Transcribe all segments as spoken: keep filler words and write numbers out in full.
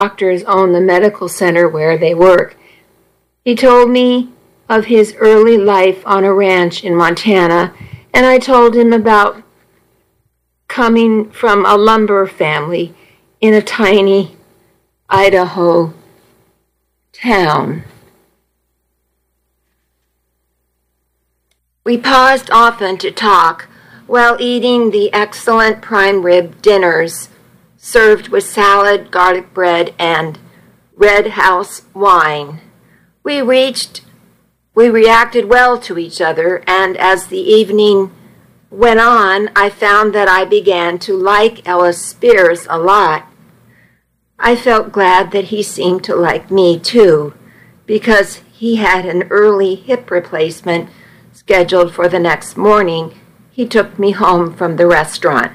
doctors own the medical center where they work. He told me of his early life on a ranch in Montana, and I told him about coming from a lumber family in a tiny Idaho town. We paused often to talk while eating the excellent prime rib dinners served with salad, garlic bread, and Red House wine. We reached, we reacted well to each other, and as the evening went on, I found that I began to like Ellis Spears a lot. I felt glad that he seemed to like me too, because he had an early hip replacement scheduled for the next morning. He took me home from the restaurant.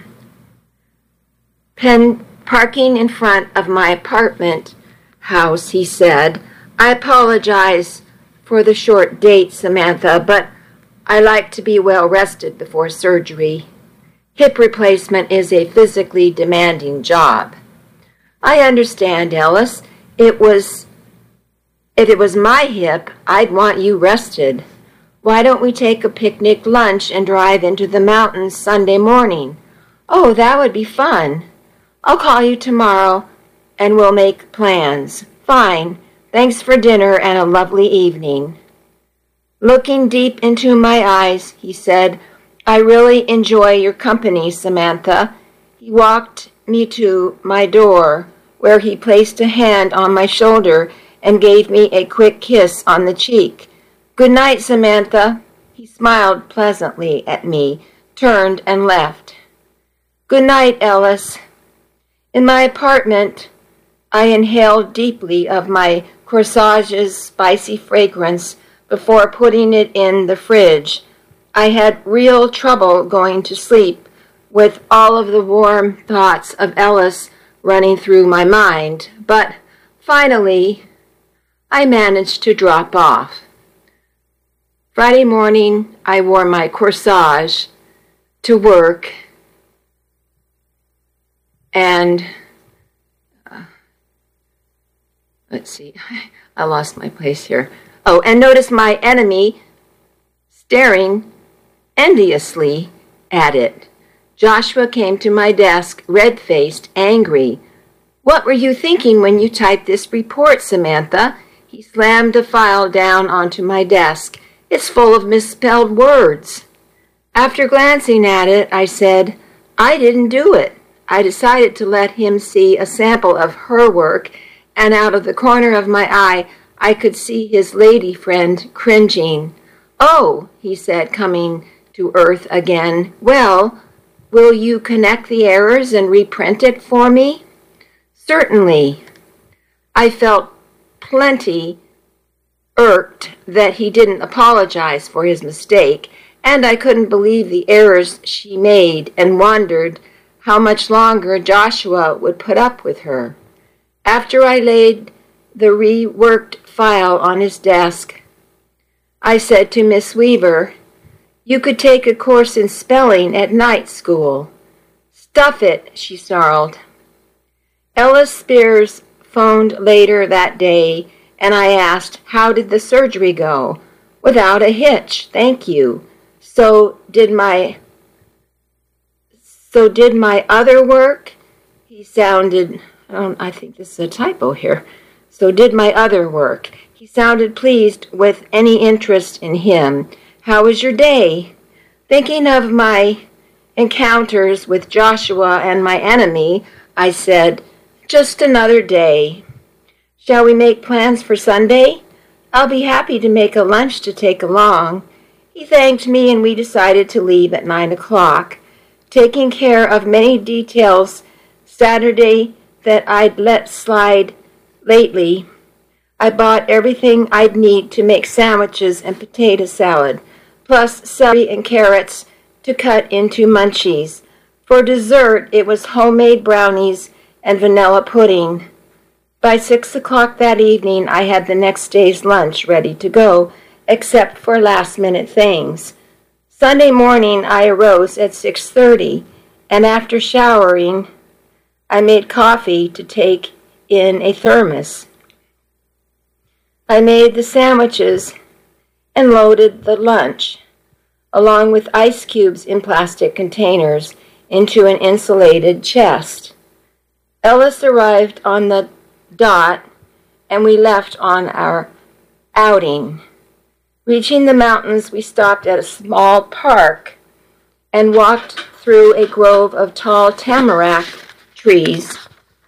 Pen, parking in front of my apartment house, he said, "I apologize for the short date, Samantha, but I like to be well rested before surgery. Hip replacement is a physically demanding job." "I understand, Ellis. It was, if it was my hip, I'd want you rested. Why don't we take a picnic lunch and drive into the mountains Sunday morning?" "Oh, that would be fun. I'll call you tomorrow and we'll make plans." "Fine. Thanks for dinner and a lovely evening." Looking deep into my eyes, he said, "I really enjoy your company, Samantha." He walked me to my door, where he placed a hand on my shoulder and gave me a quick kiss on the cheek. "Good night, Samantha." He smiled pleasantly at me, turned, and left. "Good night, Ellis." In my apartment, I inhaled deeply of my corsage's spicy fragrance before putting it in the fridge. I had real trouble going to sleep with all of the warm thoughts of Ellis running through my mind, but finally I managed to drop off. Friday morning, I wore my corsage to work, and uh, let's see, I lost my place here. Oh, and noticed my enemy staring enviously at it. Joshua came to my desk, red-faced, angry. "What were you thinking when you typed this report, Samantha?" He slammed a file down onto my desk. "It's full of misspelled words." After glancing at it, I said, "I didn't do it." I decided to let him see a sample of her work, and out of the corner of my eye, I could see his lady friend cringing. "Oh," he said, coming to earth again. "Well, will you connect the errors and reprint it for me?" "Certainly." I felt plenty irked that he didn't apologize for his mistake, and I couldn't believe the errors she made and wondered how much longer Joshua would put up with her. After I laid the reworked file on his desk, I said to Miss Weaver, "You could take a course in spelling at night school." "Stuff it," she snarled. Ellis Spears phoned later that day, and I asked, "How did the surgery go?" "Without a hitch, thank you." So did my So did my other work? He sounded, um, I think this is a typo here. So did my other work. He sounded pleased with any interest in him. "How was your day?" Thinking of my encounters with Joshua and my enemy, I said, "Just another day." "Shall we make plans for Sunday?" "I'll be happy to make a lunch to take along." He thanked me, and we decided to leave at nine o'clock. Taking care of many details Saturday that I'd let slide lately, I bought everything I'd need to make sandwiches and potato salad, plus celery and carrots to cut into munchies. For dessert, it was homemade brownies and vanilla pudding. By six o'clock that evening, I had the next day's lunch ready to go, except for last-minute things. Sunday morning, I arose at six thirty, and after showering, I made coffee to take in a thermos. I made the sandwiches and loaded the lunch, along with ice cubes in plastic containers, into an insulated chest. Ellis arrived on the dot, and we left on our outing. Reaching the mountains, we stopped at a small park and walked through a grove of tall tamarack trees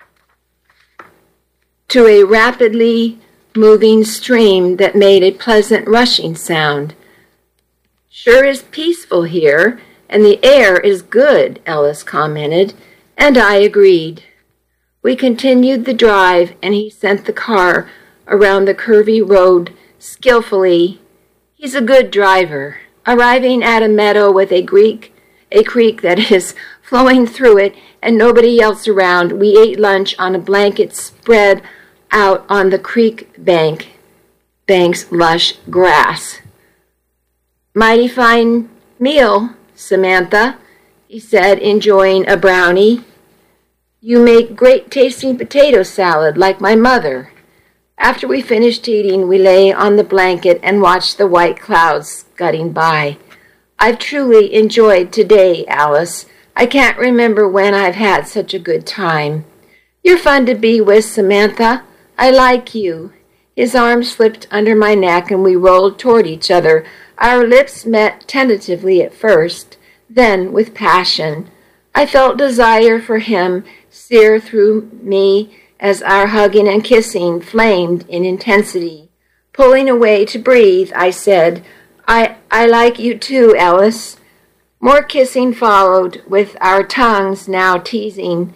to a rapidly moving stream that made a pleasant rushing sound. "Sure is peaceful here, and the air is good," Ellis commented, and I agreed. We continued the drive, and he sent the car around the curvy road skillfully. He's a good driver. Arriving at a meadow with a creek, a creek that is flowing through it, and nobody else around, we ate lunch on a blanket spread out on the creek bank, bank's lush grass. "Mighty fine meal, Samantha," he said, enjoying a brownie. "You make great-tasting potato salad like my mother." After we finished eating, we lay on the blanket and watched the white clouds scudding by. "I've truly enjoyed today, Alice. I can't remember when I've had such a good time." "You're fun to be with, Samantha. I like you." His arm slipped under my neck and we rolled toward each other. Our lips met tentatively at first, then with passion. I felt desire for him sear through me as our hugging and kissing flamed in intensity. Pulling away to breathe, I said, I, I like you too, Ellis." More kissing followed, with our tongues now teasing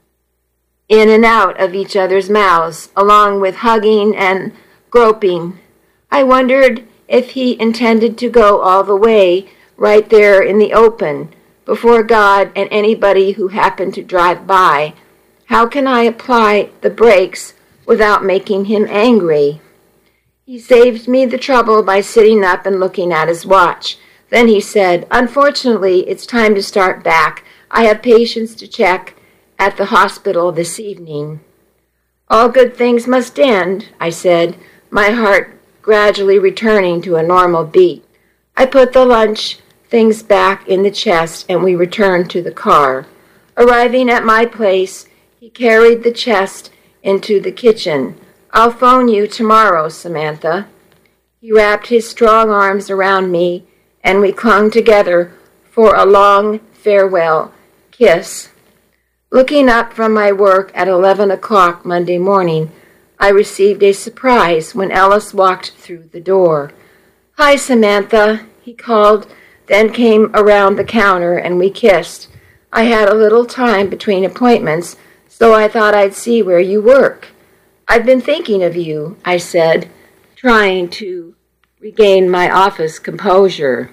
in and out of each other's mouths, along with hugging and groping. I wondered if he intended to go all the way, right there in the open, before God and anybody who happened to drive by. How can I apply the brakes without making him angry? He saved me the trouble by sitting up and looking at his watch. Then he said, "Unfortunately, it's time to start back. I have patients to check at the hospital this evening." "All good things must end," I said, my heart gradually returning to a normal beat. I put the lunch things back in the chest and we returned to the car. Arriving at my place, he carried the chest into the kitchen. "I'll phone you tomorrow, Samantha." He wrapped his strong arms around me and we clung together for a long farewell kiss. Looking up from my work at eleven o'clock Monday morning, I received a surprise when Ellis walked through the door. "Hi, Samantha," he called, then came around the counter and we kissed. "I had a little time between appointments, so I thought I'd see where you work." "I've been thinking of you," I said, trying to regain my office composure.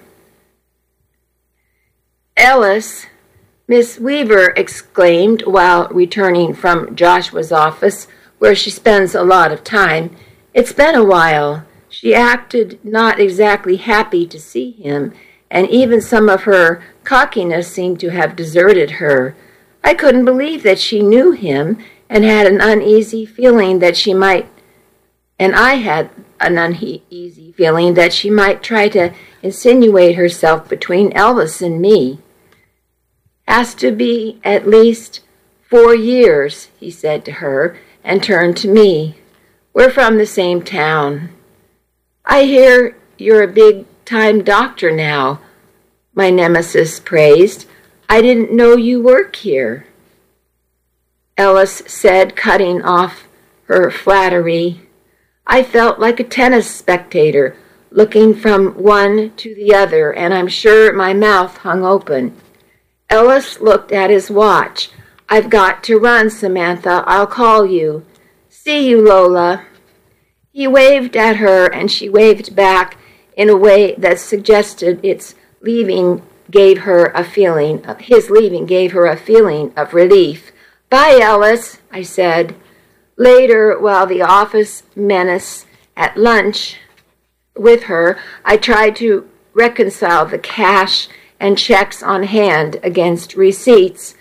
"Ellis," Miss Weaver exclaimed while returning from Joshua's office, where she spends a lot of time. "It's been a while." She acted not exactly happy to see him, and even some of her cockiness seemed to have deserted her. I couldn't believe that she knew him, and had an uneasy feeling that she might, and I had an uneasy feeling that she might try to insinuate herself between Elvis and me. "Has to be at least four years, he said to her, and turned to me. "We're from the same town." "I hear you're a big-time doctor now," my nemesis praised. "I didn't know you work here." Ellis said, cutting off her flattery. I felt like a tennis spectator, looking from one to the other, and I'm sure my mouth hung open. Ellis looked at his watch. "I've got to run, Samantha. I'll call you." "See you, Lola." He waved at her, and she waved back in a way that suggested its leaving gave her a feeling of, his leaving gave her a feeling of relief. "Bye, Ellis," I said. Later, while the office menace at lunch with her, I tried to reconcile the cash and checks on hand against receipts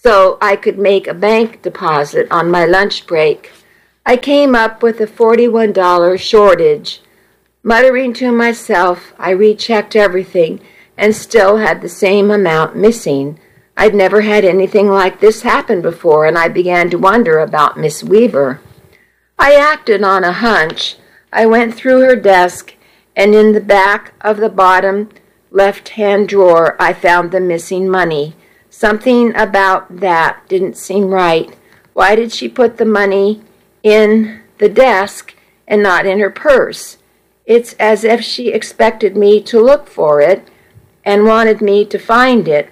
so I could make a bank deposit on my lunch break. I came up with a forty-one dollars shortage. Muttering to myself, I rechecked everything and still had the same amount missing. I'd never had anything like this happen before, and I began to wonder about Miss Weaver. I acted on a hunch. I went through her desk, and in the back of the bottom left-hand drawer I found the missing money. Something about that didn't seem right. Why did she put the money in the desk and not in her purse? It's as if she expected me to look for it and wanted me to find it.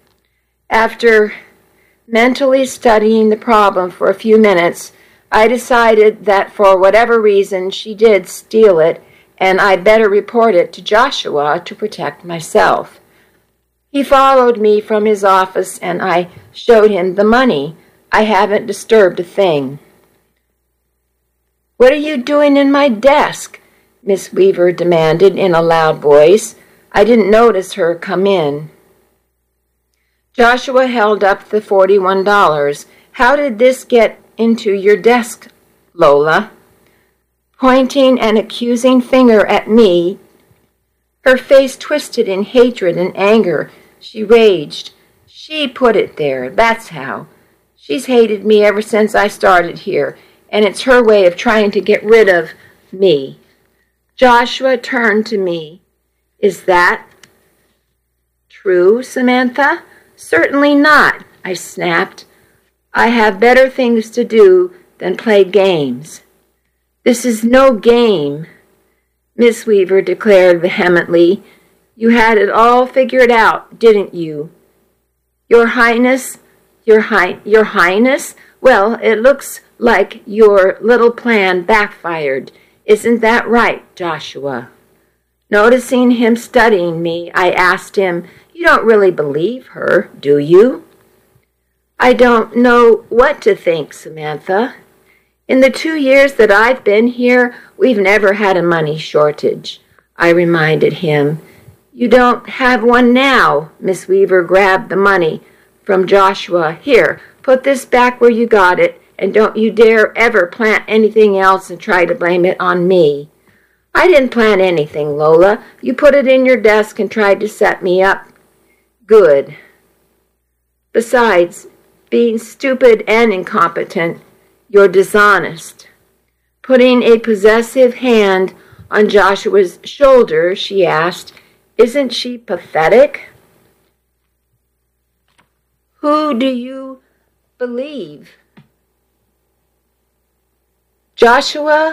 After mentally studying the problem for a few minutes, I decided that for whatever reason she did steal it, and I'd better report it to Joshua to protect myself. He followed me from his office, and I showed him the money. I haven't disturbed a thing. "What are you doing in my desk?" Miss Weaver demanded in a loud voice. I didn't notice her come in. Joshua held up the forty-one dollars. "How did this get into your desk, Lola?" Pointing an accusing finger at me, her face twisted in hatred and anger, she raged. "She put it there, that's how. She's hated me ever since I started here, and it's her way of trying to get rid of me." Joshua turned to me. "Is that true, Samantha?" "Certainly not," I snapped. "I have better things to do than play games." "This is no game," Miss Weaver declared vehemently. "You had it all figured out, didn't you?" "Your Highness, your high, your Highness? Well, it looks like your little plan backfired. Isn't that right, Joshua?" Noticing him studying me, I asked him, "You don't really believe her, do you?" "I don't know what to think, Samantha. In the two years that I've been here, we've never had a money shortage," I reminded him. "You don't have one now." Miss Weaver grabbed the money from Joshua. "Here, put this back where you got it, and don't you dare ever plant anything else and try to blame it on me." "I didn't plant anything, Lola. You put it in your desk and tried to set me up." "Good. Besides being stupid and incompetent, you're dishonest." Putting a possessive hand on Joshua's shoulder, she asked, "Isn't she pathetic?" "Who do you believe? Joshua,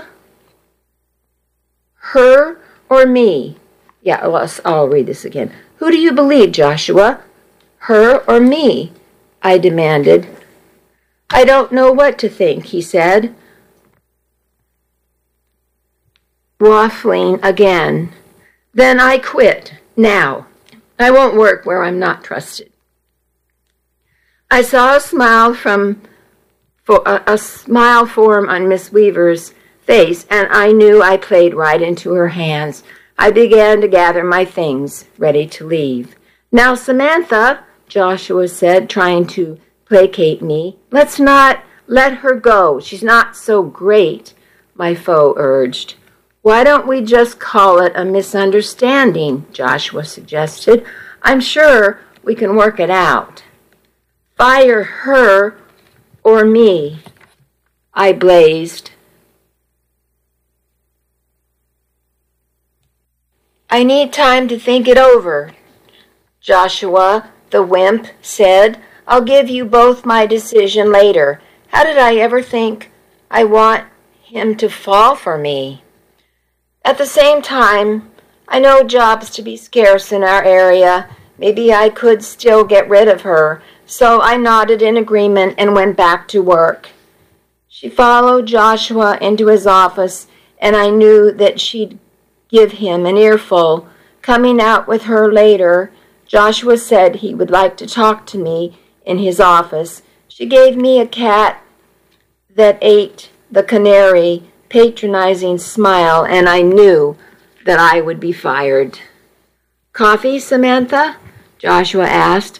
her, or me?" Yeah, I'll, I'll read this again. "Who do you believe, Joshua? Her or me?" I demanded. "I don't know what to think," he said, waffling again. "Then I quit. Now. I won't work where I'm not trusted." I saw a smile from for a, a smile form on Miss Weaver's face, and I knew I played right into her hands. I began to gather my things, ready to leave. "Now, Samantha," Joshua said, trying to placate me, "let's not let her go. She's not so great," my foe urged. "Why don't we just call it a misunderstanding?" Joshua suggested. "I'm sure we can work it out." "Fire her or me," I blazed. "I need time to think it over," Joshua, the wimp, said. "I'll give you both my decision later. How did I ever think I want him to fall for me? At the same time, I know jobs to be scarce in our area. Maybe I could still get rid of her." So I nodded in agreement and went back to work. She followed Joshua into his office, and I knew that she'd give him an earful. Coming out with her later, Joshua said he would like to talk to me in his office. She gave me a cat that ate the canary, patronizing smile, and I knew that I would be fired. "Coffee, Samantha?" Joshua asked.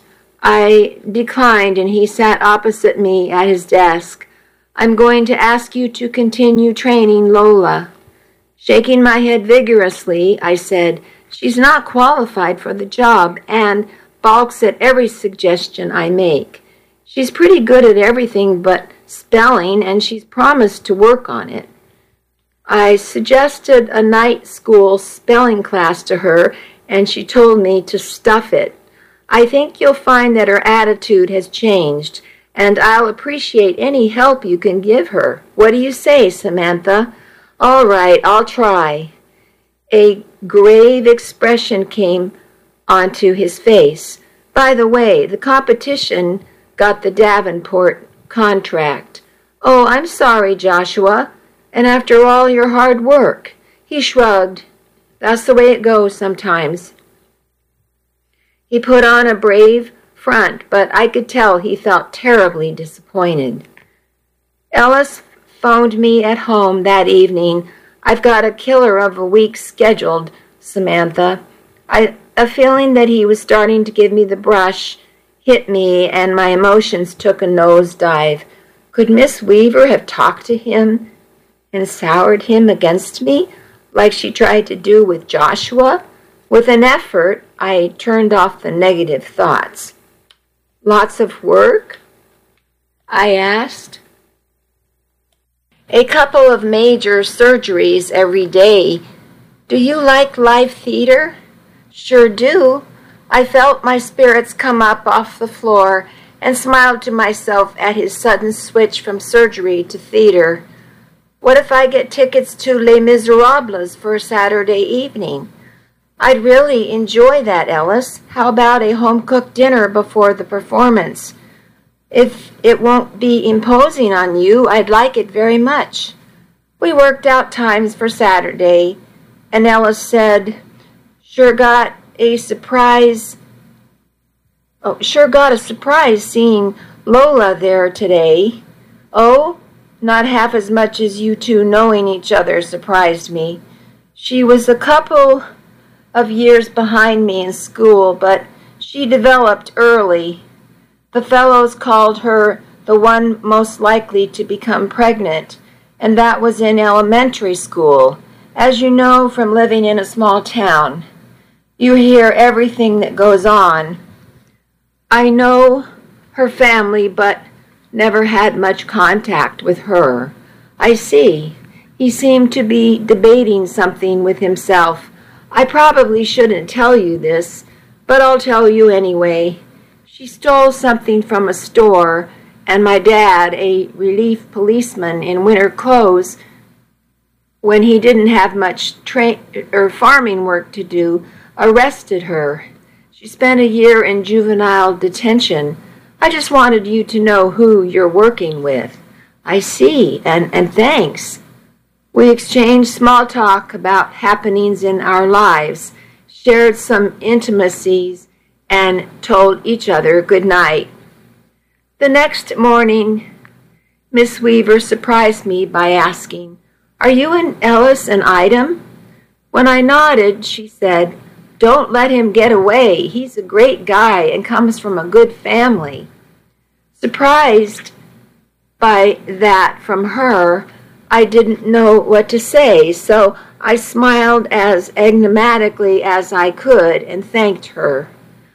I declined, and he sat opposite me at his desk. I'm going to ask you to continue training Lola. Shaking my head vigorously, I said, she's not qualified for the job and balks at every suggestion I make. She's pretty good at everything but spelling, and she's promised to work on it. I suggested a night school spelling class to her, and she told me to stuff it. I think you'll find that her attitude has changed, and I'll appreciate any help you can give her. What do you say, Samantha? All right, I'll try. A grave expression came onto his face. By the way, the competition got the Davenport contract. Oh, I'm sorry, Joshua. And after all your hard work. He shrugged. That's the way it goes sometimes. He put on a brave front, but I could tell he felt terribly disappointed. Ellis phoned me at home that evening. I've got a killer of a week scheduled, Samantha. I, a feeling that he was starting to give me the brush hit me, and my emotions took a nosedive. Could Miss Weaver have talked to him and soured him against me, like she tried to do with Joshua? With an effort, I turned off the negative thoughts. Lots of work? I asked. A couple of major surgeries every day. Do you like live theater? Sure do. I felt my spirits come up off the floor and smiled to myself at his sudden switch from surgery to theater. What if I get tickets to Les Miserables for Saturday evening? I'd really enjoy that, Ellis. How about a home-cooked dinner before the performance? If it won't be imposing on you, I'd like it very much. We worked out times for Saturday, and Ellis said, Sure got a surprise. Oh, sure got a surprise seeing Lola there today. Oh, not half as much as you two knowing each other surprised me. She was a couple of years behind me in school, but she developed early. The fellows called her the one most likely to become pregnant, and that was in elementary school, as you know from living in a small town. You hear everything that goes on. I know her family, but never had much contact with her. I see. He seemed to be debating something with himself. I probably shouldn't tell you this, but I'll tell you anyway. She stole something from a store, and my dad, a relief policeman in winter clothes, when he didn't have much tra- or farming work to do, arrested her. She spent a year in juvenile detention. I just wanted you to know who you're working with. I see, and, and thanks. We exchanged small talk about happenings in our lives, shared some intimacies, and told each other good night. The next morning, Miss Weaver surprised me by asking, Are you and Ellis an item? When I nodded, she said, Don't let him get away. He's a great guy and comes from a good family. Surprised by that from her, I didn't know what to say, so I smiled as enigmatically as I could and thanked her.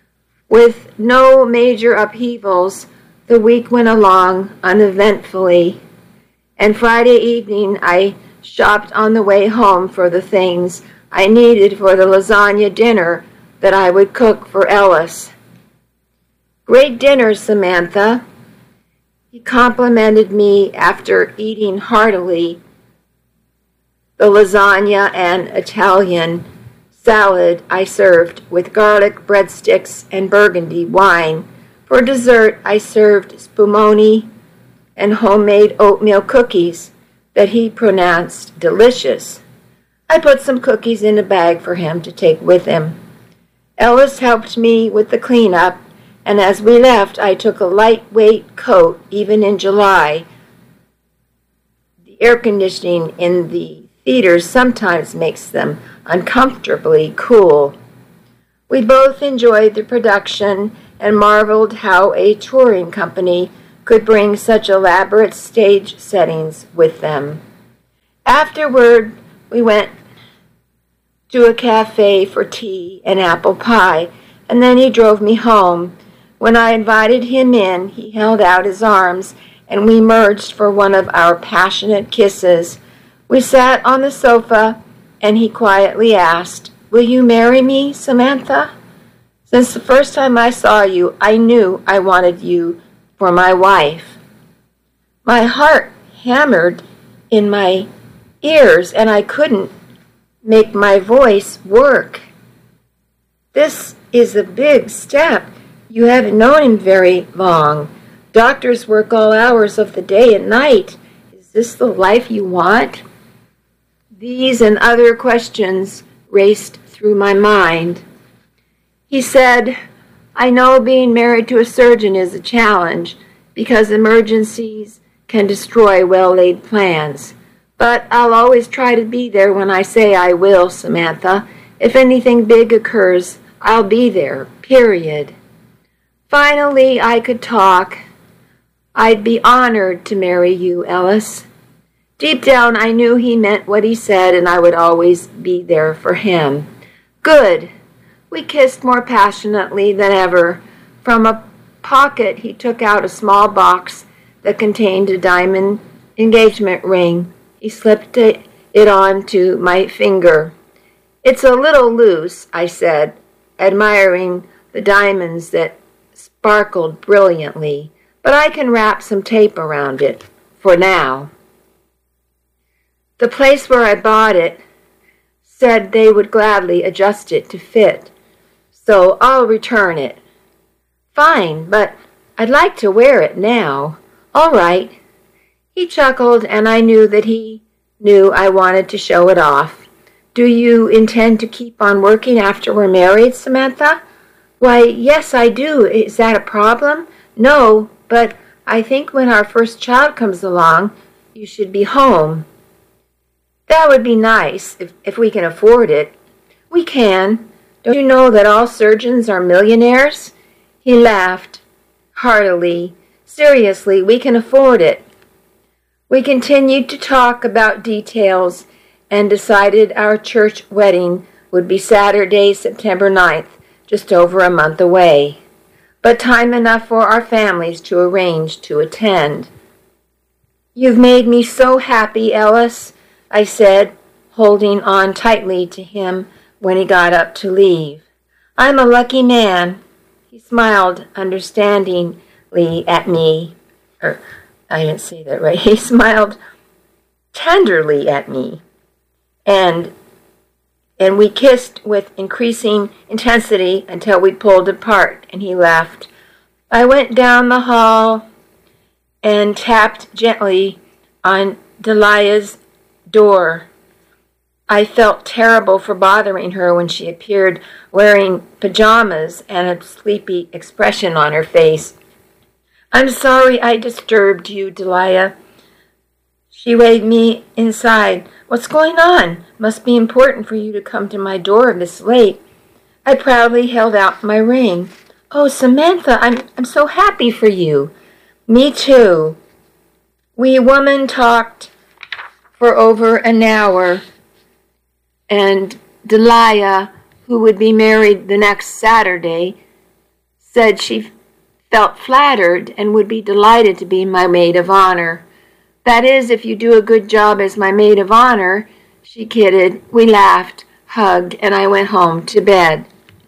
With no major upheavals, the week went along uneventfully, and Friday evening I shopped on the way home for the things I needed for the lasagna dinner that I would cook for Ellis. Great dinner, Samantha. He complimented me after eating heartily the lasagna and Italian salad I served with garlic breadsticks and burgundy wine. For dessert, I served spumoni and homemade oatmeal cookies that he pronounced delicious. I put some cookies in a bag for him to take with him. Ellis helped me with the cleanup, and as we left, I took a lightweight coat, even in July. The air conditioning in the theaters sometimes makes them uncomfortably cool. We both enjoyed the production, and marveled how a touring company could bring such elaborate stage settings with them. Afterward, we went to a cafe for tea and apple pie, and then he drove me home. When I invited him in, he held out his arms, and we merged for one of our passionate kisses. We sat on the sofa, and he quietly asked, "Will you marry me, Samantha?" Since the first time I saw you, I knew I wanted you for my wife. My heart hammered in my ears, and I couldn't make my voice work. This is a big step. You haven't known him very long. Doctors work all hours of the day and night. Is this the life you want? These and other questions raced through my mind. He said, "I know being married to a surgeon is a challenge because emergencies can destroy well-laid plans. But I'll always try to be there when I say I will, Samantha. If anything big occurs, I'll be there, period." Finally, I could talk. "I'd be honored to marry you, Ellis." Deep down, I knew he meant what he said, and I would always be there for him. Good. We kissed more passionately than ever. From a pocket, he took out a small box that contained a diamond engagement ring. He slipped it, it onto my finger. "It's a little loose," I said, admiring the diamonds that sparkled brilliantly, "but I can wrap some tape around it, for now." The place where I bought it said they would gladly adjust it to fit, so I'll return it. "Fine, but I'd like to wear it now." "All right." He chuckled, and I knew that he knew I wanted to show it off. "Do you intend to keep on working after we're married, Samantha?" "Why, yes, I do. Is that a problem?" "No, but I think when our first child comes along, you should be home." "That would be nice, if, if we can afford it." "We can. Don't you know that all surgeons are millionaires?" He laughed heartily. "Seriously, we can afford it." We continued to talk about details and decided our church wedding would be Saturday, September ninth, just over a month away, but time enough for our families to arrange to attend. "You've made me so happy, Ellis," I said, holding on tightly to him when he got up to leave. "I'm a lucky man." He smiled understandingly at me. Or, I didn't say that right. He smiled tenderly at me. And and we kissed with increasing intensity until we pulled apart, and he left. I went down the hall and tapped gently on Delia's door. I felt terrible for bothering her when she appeared wearing pajamas and a sleepy expression on her face. "I'm sorry I disturbed you, Delia." She waved me inside. "What's going on? Must be important for you to come to my door this late." I proudly held out my ring. "Oh, Samantha, I'm I'm so happy for you." "Me too." We women talked for over an hour, and Delia, who would be married the next Saturday, said she felt flattered and would be delighted to be my maid of honor. "That is, if you do a good job as my maid of honor," she kidded. We laughed, hugged, and I went home to bed.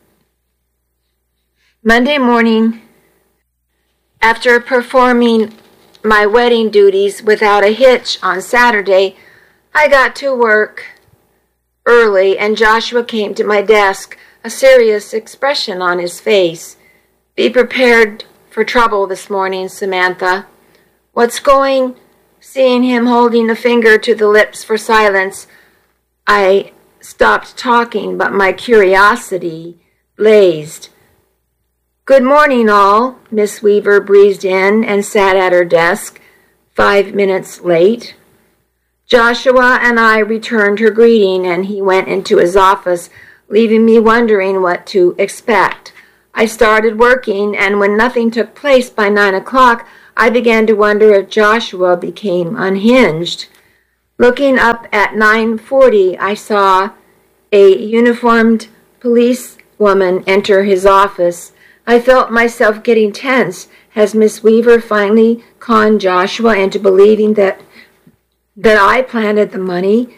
Monday morning, after performing my wedding duties without a hitch on Saturday, I got to work early, and Joshua came to my desk, a serious expression on his face. "Be prepared for trouble this morning, Samantha." "What's going?" Seeing him holding a finger to the lips for silence, I stopped talking, but my curiosity blazed. "Good morning, all." Miss Weaver breezed in and sat at her desk, five minutes late. Joshua and I returned her greeting, and he went into his office, leaving me wondering what to expect. I started working, and when nothing took place by nine o'clock, I began to wonder if Joshua became unhinged. Looking up at nine forty, I saw a uniformed policewoman enter his office. I felt myself getting tense. Has Miss Weaver finally conned Joshua into believing that that I planted the money,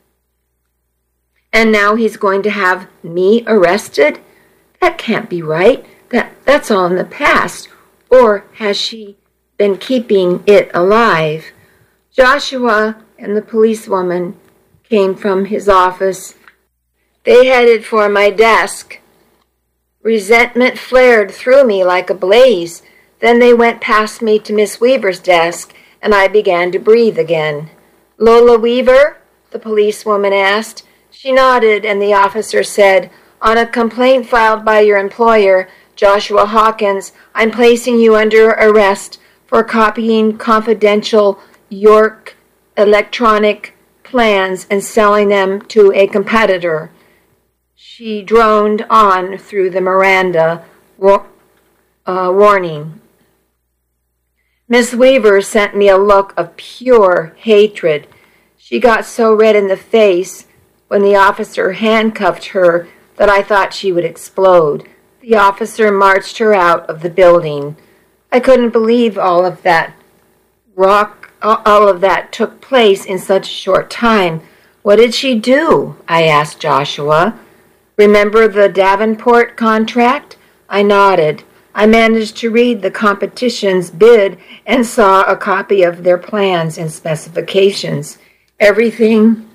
and now he's going to have me arrested? That can't be right. That that's all in the past. Or has she been keeping it alive? Joshua and the policewoman came from his office. They headed for my desk. Resentment flared through me like a blaze. Then they went past me to Miss Weaver's desk, and I began to breathe again. "Lola Weaver?" the policewoman asked. She nodded, and the officer said, "On a complaint filed by your employer, Joshua Hawkins, I'm placing you under arrest for copying confidential York electronic plans and selling them to a competitor." She droned on through the Miranda war- uh, warning. Miss Weaver sent me a look of pure hatred. She got so red in the face when the officer handcuffed her that I thought she would explode. The officer marched her out of the building. I couldn't believe all of that rock, all of that took place in such a short time. "What did she do?" I asked Joshua. "Remember the Davenport contract?" I nodded. I managed to read the competition's bid and saw a copy of their plans and specifications. Everything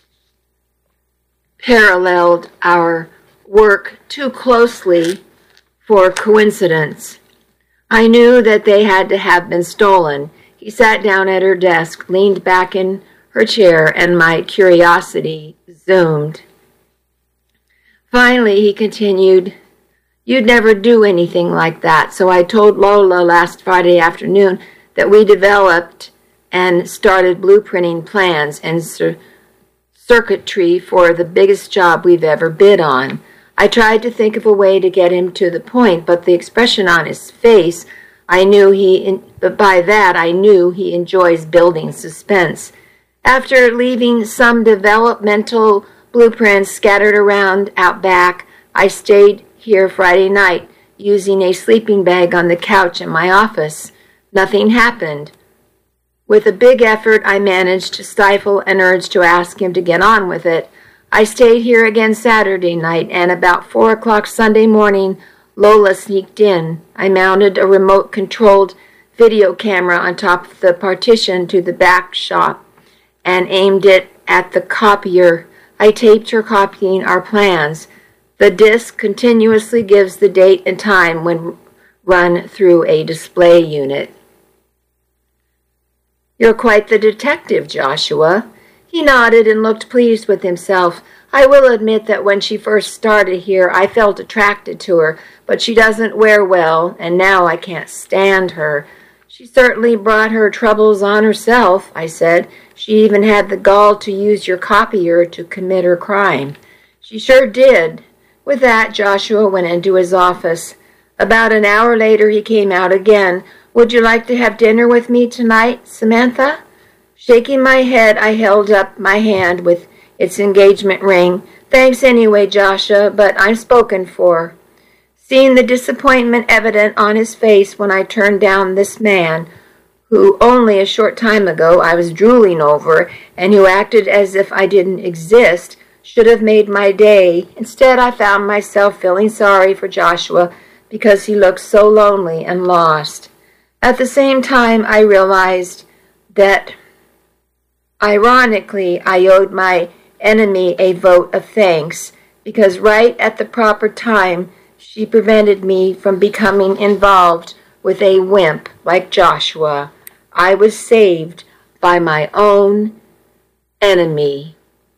paralleled our work too closely for coincidence. I knew that they had to have been stolen. He sat down at her desk, leaned back in her chair, and my curiosity zoomed. Finally, he continued, "You'd never do anything like that, so I told Lola last Friday afternoon that we developed and started blueprinting plans and cir- circuitry for the biggest job we've ever bid on. I tried to think of a way to get him to the point, but the expression on his face, I knew he, in, but by that I knew he enjoys building suspense. After leaving some developmental blueprints scattered around out back, I stayed here Friday night, using a sleeping bag on the couch in my office. Nothing happened. With a big effort, I managed to stifle an urge to ask him to get on with it. I stayed here again Saturday night, and about four o'clock Sunday morning, Lola sneaked in. I mounted a remote-controlled video camera on top of the partition to the back shop and aimed it at the copier. I taped her copying our plans. The disc continuously gives the date and time when run through a display unit. "You're quite the detective, Joshua." He nodded and looked pleased with himself. "I will admit that when she first started here, I felt attracted to her, but she doesn't wear well, and now I can't stand her." "She certainly brought her troubles on herself," I said. "She even had the gall to use your copier to commit her crime." "She sure did." With that, Joshua went into his office. About an hour later, he came out again. "Would you like to have dinner with me tonight, Samantha?" Shaking my head, I held up my hand with its engagement ring. "Thanks anyway, Joshua, but I'm spoken for." Seeing the disappointment evident on his face when I turned down this man, who only a short time ago I was drooling over, and who acted as if I didn't exist, should have made my day. Instead, I found myself feeling sorry for Joshua because he looked so lonely and lost. At the same time, I realized that, ironically, I owed my enemy a vote of thanks, because right at the proper time, she prevented me from becoming involved with a wimp like Joshua. I was saved by my own enemy.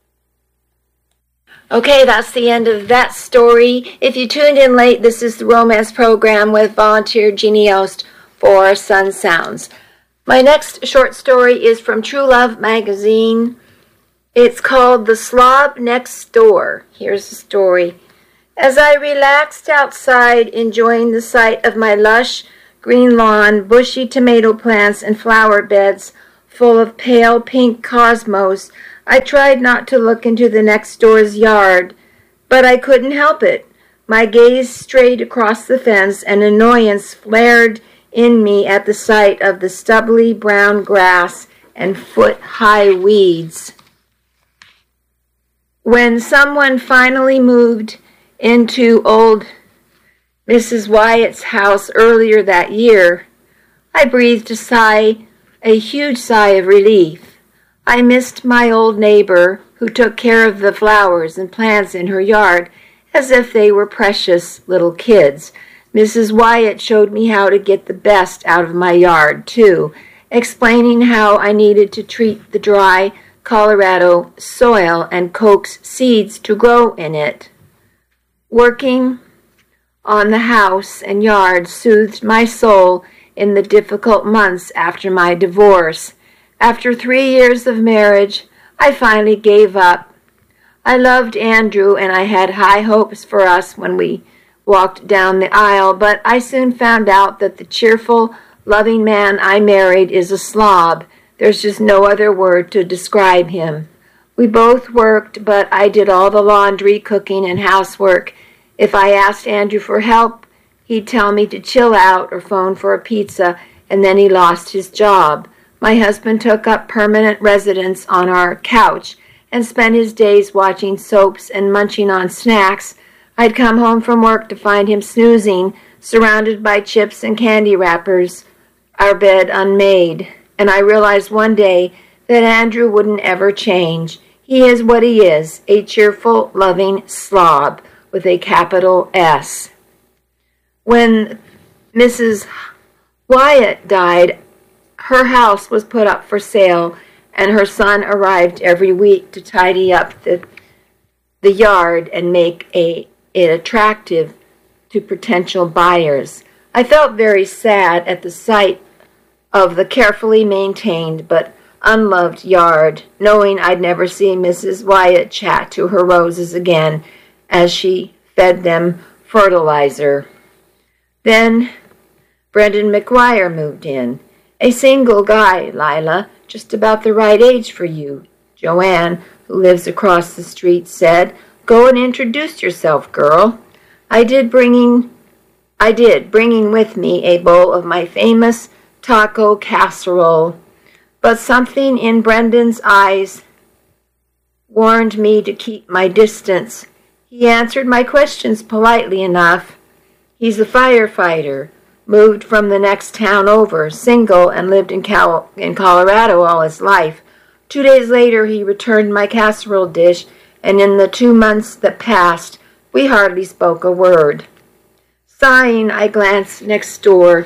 Okay, that's the end of that story. If you tuned in late, this is the romance program with volunteer Jeannie Yost for Sun Sounds. My next short story is from True Love magazine. It's called The Slob Next Door. Here's the story. As I relaxed outside, enjoying the sight of my lush green lawn, bushy tomato plants, and flower beds full of pale pink cosmos, I tried not to look into the next door's yard, but I couldn't help it. My gaze strayed across the fence, and annoyance flared in me at the sight of the stubbly brown grass and foot-high weeds. When someone finally moved into old Missus Wyatt's house earlier that year, I breathed a sigh, a huge sigh of relief. I missed my old neighbor who took care of the flowers and plants in her yard as if they were precious little kids. Missus Wyatt showed me how to get the best out of my yard, too, explaining how I needed to treat the dry Colorado soil and coax seeds to grow in it. Working on the house and yard soothed my soul in the difficult months after my divorce. After three years of marriage, I finally gave up. I loved Andrew, and I had high hopes for us when we walked down the aisle, but I soon found out that the cheerful, loving man I married is a slob. There's just no other word to describe him. We both worked, but I did all the laundry, cooking, and housework. If I asked Andrew for help, he'd tell me to chill out or phone for a pizza, and then he lost his job. My husband took up permanent residence on our couch and spent his days watching soaps and munching on snacks. I'd come home from work to find him snoozing, surrounded by chips and candy wrappers, our bed unmade. And I realized one day that Andrew wouldn't ever change. He is what he is, a cheerful, loving slob with a capital S. When Missus Wyatt died, her house was put up for sale, and her son arrived every week to tidy up the, the yard and make a, it attractive to potential buyers. I felt very sad at the sight of the carefully maintained but unloved yard, knowing I'd never see Missus Wyatt chat to her roses again as she fed them fertilizer. Then Brendan McGuire moved in. A single guy, Lila, just about the right age for you. Joanne, who lives across the street, said, "Go and introduce yourself, girl." I did, bringing, I did, bringing with me a bowl of my famous taco casserole, but something in Brendan's eyes warned me to keep my distance. He answered my questions politely enough. He's a firefighter, moved from the next town over, single, and lived in, Cal- in Colorado all his life. Two days later, he returned my casserole dish, and in the two months that passed, we hardly spoke a word. Sighing, I glanced next door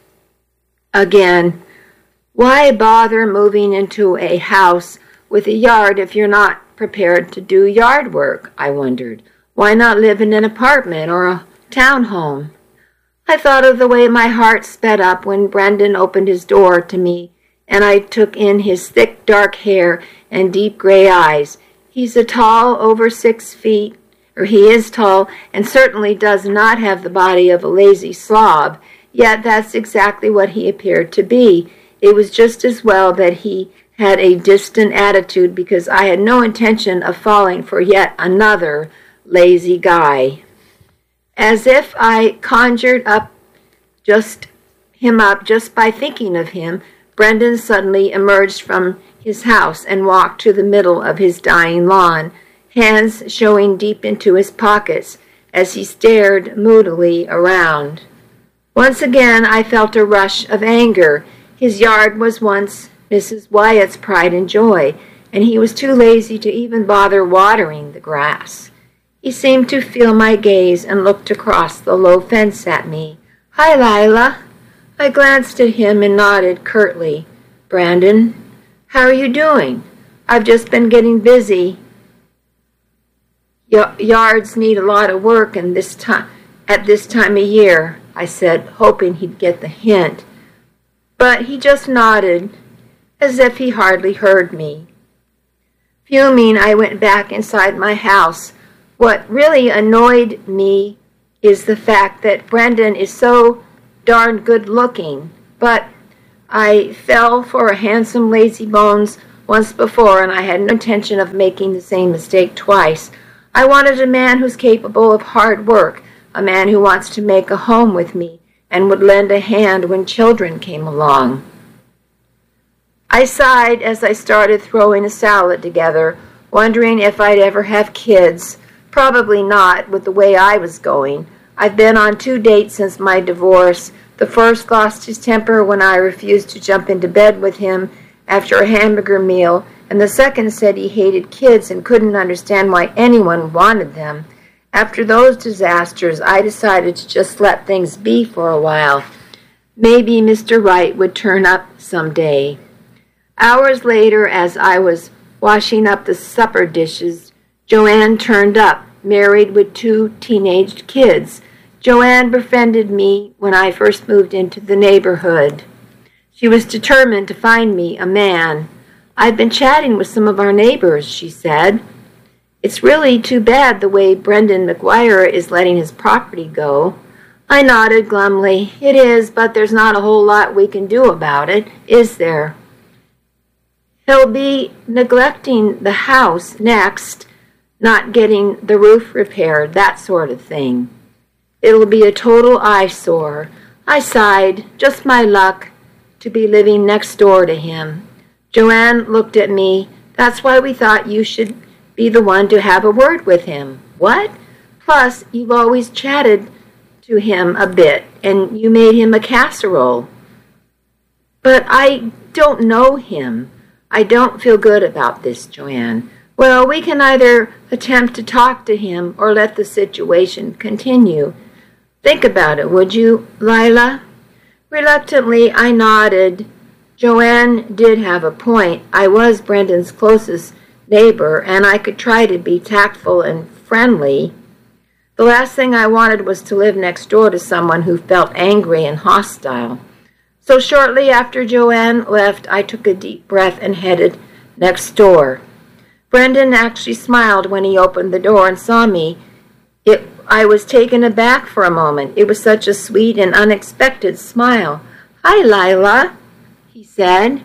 again. Why bother moving into a house with a yard if you're not prepared to do yard work? I wondered. Why not live in an apartment or a townhome? I thought of the way my heart sped up when Brendan opened his door to me, and I took in his thick dark hair and deep gray eyes. He's a tall, over six feet, or he is tall, and certainly does not have the body of a lazy slob, yet that's exactly what he appeared to be. It was just as well that he had a distant attitude, because I had no intention of falling for yet another lazy guy. As if I conjured up just him up just by thinking of him, Brendan suddenly emerged from his house and walked to the middle of his dying lawn, hands showing deep into his pockets as he stared moodily around. Once again I felt a rush of anger. His yard was once Missus Wyatt's pride and joy, and he was too lazy to even bother watering the grass. He seemed to feel my gaze and looked across the low fence at me. "Hi, Lila." I glanced at him and nodded curtly. "Brandon, how are you doing?" "I've just been getting busy. Y- yards need a lot of work and this time, at this time of year," I said, hoping he'd get the hint. But he just nodded, as if he hardly heard me. Fuming, I went back inside my house, What really annoyed me is the fact that Brendan is so darn good looking, but I fell for a handsome lazybones once before, and I had no intention of making the same mistake twice. I wanted a man who's capable of hard work, a man who wants to make a home with me and would lend a hand when children came along. I sighed as I started throwing a salad together, wondering if I'd ever have kids. Probably not, with the way I was going. I've been on two dates since my divorce. The first lost his temper when I refused to jump into bed with him after a hamburger meal, and the second said he hated kids and couldn't understand why anyone wanted them. After those disasters, I decided to just let things be for a while. Maybe Mister Right would turn up someday. Hours later, as I was washing up the supper dishes, Joanne turned up, married with two teenaged kids. Joanne befriended me when I first moved into the neighborhood. She was determined to find me a man. I've been chatting with some of our neighbors, she said. It's really too bad the way Brendan McGuire is letting his property go. I nodded glumly. It is, but there's not a whole lot we can do about it, is there? He'll be neglecting the house next, not getting the roof repaired, that sort of thing. It'll be a total eyesore. I sighed. Just my luck to be living next door to him. Joanne looked at me. That's why we thought you should be the one to have a word with him. What? Plus, you've always chatted to him a bit, and you made him a casserole. But I don't know him. I don't feel good about this, Joanne. Well, we can either attempt to talk to him or let the situation continue. Think about it, would you, Lila? Reluctantly, I nodded. Joanne did have a point. I was Brendan's closest neighbor, and I could try to be tactful and friendly. The last thing I wanted was to live next door to someone who felt angry and hostile. So shortly after Joanne left, I took a deep breath and headed next door. Brendan actually smiled when he opened the door and saw me. It, I was taken aback for a moment. It was such a sweet and unexpected smile. Hi, Lila, he said.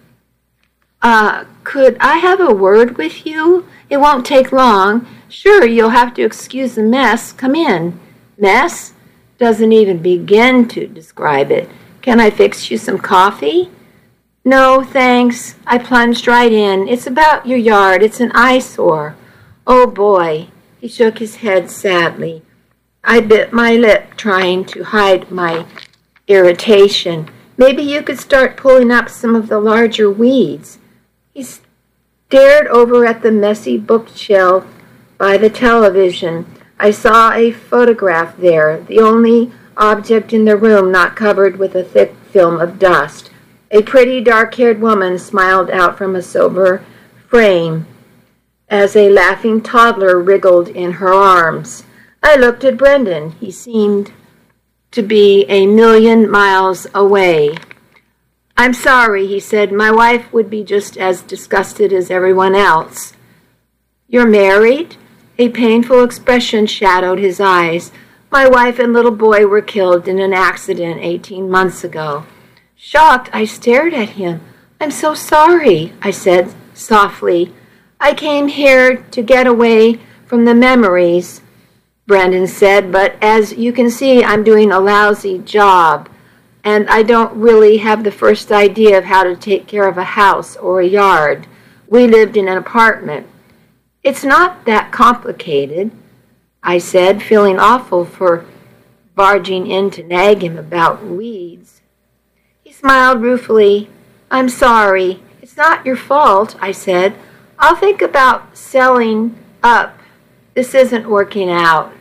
Uh, could I have a word with you? It won't take long. Sure, you'll have to excuse the mess. Come in. Mess? Doesn't even begin to describe it. Can I fix you some coffee? No, thanks. I plunged right in. It's about your yard. It's an eyesore. Oh, boy. He shook his head sadly. I bit my lip, trying to hide my irritation. Maybe you could start pulling up some of the larger weeds. He stared over at the messy bookshelf by the television. I saw a photograph there, the only object in the room not covered with a thick film of dust. A pretty dark-haired woman smiled out from a silver frame as a laughing toddler wriggled in her arms. I looked at Brendan. He seemed to be a million miles away. I'm sorry, he said. My wife would be just as disgusted as everyone else. You're married? A painful expression shadowed his eyes. My wife and little boy were killed in an accident eighteen months ago. Shocked, I stared at him. I'm so sorry, I said softly. I came here to get away from the memories, Brendan said, but as you can see, I'm doing a lousy job, and I don't really have the first idea of how to take care of a house or a yard. We lived in an apartment. It's not that complicated, I said, feeling awful for barging in to nag him about weeds. He smiled ruefully. I'm sorry. It's not your fault, I said. I'll think about selling up. This isn't working out.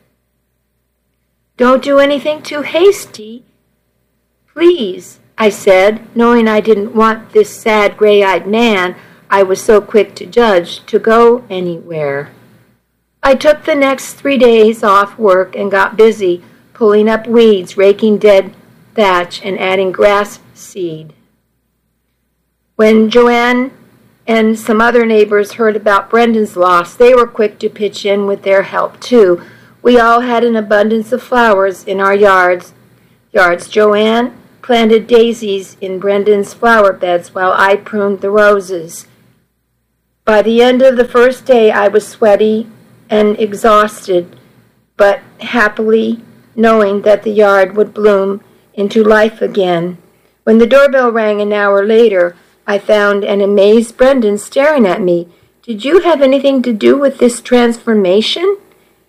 Don't do anything too hasty. Please, I said, knowing I didn't want this sad, gray-eyed man I was so quick to judge to go anywhere. I took the next three days off work and got busy pulling up weeds, raking dead thatch, and adding grass seed. When Joanne and some other neighbors heard about Brendan's loss, they were quick to pitch in with their help, too. We all had an abundance of flowers in our yards. Yards. Joanne planted daisies in Brendan's flower beds while I pruned the roses. By the end of the first day, I was sweaty and exhausted, but happily knowing that the yard would bloom into life again. When the doorbell rang an hour later, I found an amazed Brendan staring at me. "Did you have anything to do with this transformation?"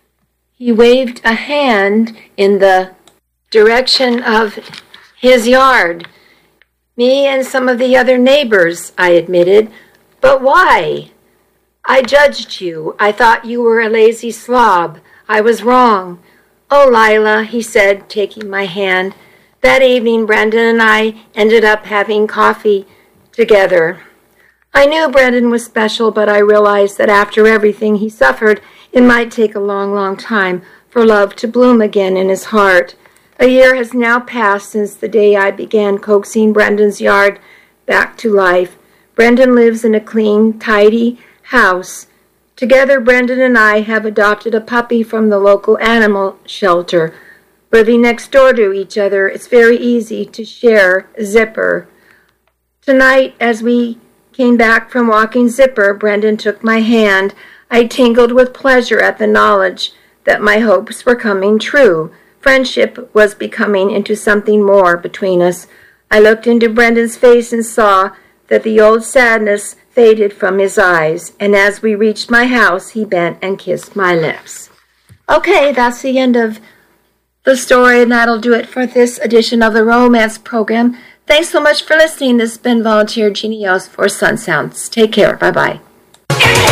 He waved a hand in the direction of his yard. "Me and some of the other neighbors," I admitted. "But why?" "I judged you. I thought you were a lazy slob. I was wrong." "Oh, Lila," he said, taking my hand. That evening, Brendan and I ended up having coffee together. I knew Brendan was special, but I realized that after everything he suffered, it might take a long, long time for love to bloom again in his heart. A year has now passed since the day I began coaxing Brendan's yard back to life. Brendan lives in a clean, tidy house. Together, Brendan and I have adopted a puppy from the local animal shelter. Living next door to each other, it's very easy to share Zipper. Tonight, as we came back from walking Zipper, Brendan took my hand. I tingled with pleasure at the knowledge that my hopes were coming true. Friendship was becoming into something more between us. I looked into Brendan's face and saw that the old sadness faded from his eyes, and as we reached my house, he bent and kissed my lips. Okay, that's the end of the story, and that'll do it for this edition of the Romance Program. Thanks so much for listening. This has been Volunteer Jeannie Yost for Sun Sounds. Take care. Bye-bye.